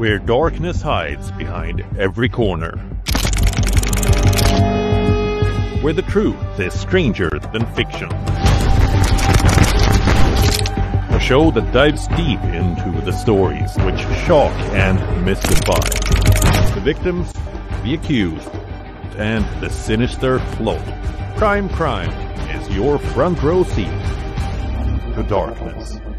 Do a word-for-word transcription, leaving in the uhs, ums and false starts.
where darkness hides behind every corner, where the truth is stranger than fiction. A show that dives deep into the stories which shock and mystify, the victims, the accused, and the sinister float. Crime Crime is your front row seat to darkness.